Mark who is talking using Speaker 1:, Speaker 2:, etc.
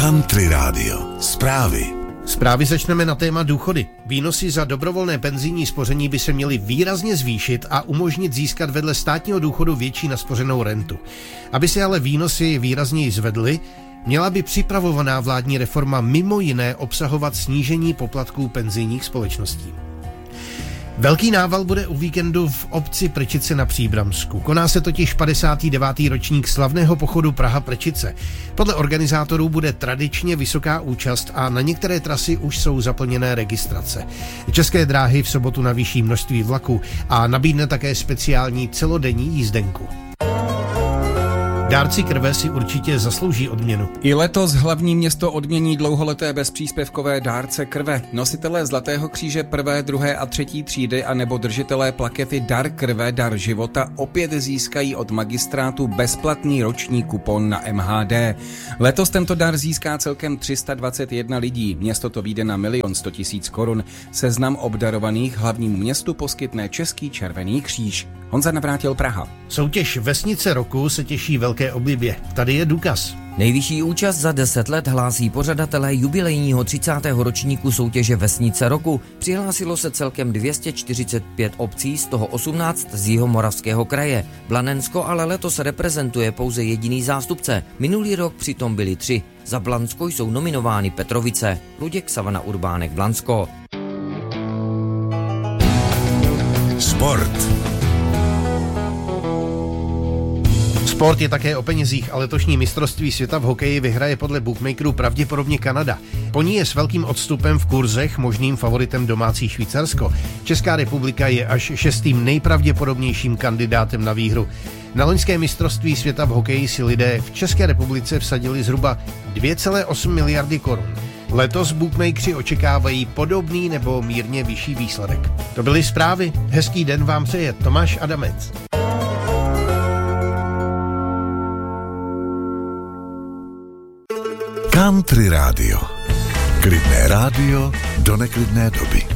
Speaker 1: Country Radio. Zprávy.
Speaker 2: Zprávy začneme na téma důchody. Výnosy za dobrovolné penzijní spoření by se měly výrazně zvýšit a umožnit získat vedle státního důchodu větší naspořenou rentu. Aby se ale výnosy výrazněji zvedly, měla by připravovaná vládní reforma mimo jiné obsahovat snížení poplatků penzijních společností. Velký nával bude u víkendu v obci Prčice na Příbramsku. Koná se totiž 59. ročník slavného pochodu Praha-Prčice. Podle organizátorů bude tradičně vysoká účast a na některé trasy už jsou zaplněné registrace. České dráhy v sobotu navýší množství vlaků a nabídne také speciální celodenní jízdenku. Dárci krve si určitě zaslouží odměnu.
Speaker 3: I letos hlavní město odmění dlouholeté bezpříspěvkové dárce krve. Nositelé Zlatého kříže 1., 2. a 3. třídy a nebo držitelé plakety Dar krve, dar života opět získají od magistrátu bezplatný roční kupon na MHD. Letos tento dar získá celkem 321 lidí. Město to vyjde na 1 100 000 korun. Seznam obdarovaných hlavnímu městu poskytne Český červený kříž. Honza Navrátil, Praha.
Speaker 2: Soutěž Vesnice roku se těší velké oblibě. Tady je důkaz.
Speaker 4: Nejvyšší účast za 10 let hlásí pořadatelé jubilejního 30. ročníku soutěže Vesnice roku. Přihlásilo se celkem 245 obcí, z toho 18 z Jihomoravského kraje. Blanensko ale letos reprezentuje pouze jediný zástupce. Minulý rok přitom byli 3. Za Blansko jsou nominovány Petrovice. Luděk Savana Urbánek, Blansko.
Speaker 1: Sport.
Speaker 2: Sport je také o penězích a letošní mistrovství světa v hokeji vyhraje podle bookmakerů pravděpodobně Kanada. Po ní je s velkým odstupem v kurzech možným favoritem domácí Švýcarsko. Česká republika je až 6. nejpravděpodobnějším kandidátem na výhru. Na loňské mistrovství světa v hokeji si lidé v České republice vsadili zhruba 2,8 miliardy korun. Letos bookmakeri očekávají podobný nebo mírně vyšší výsledek. To byly zprávy. Hezký den vám přeje Tomáš Adamec.
Speaker 1: Country Radio. Klidné rádio do neklidné doby.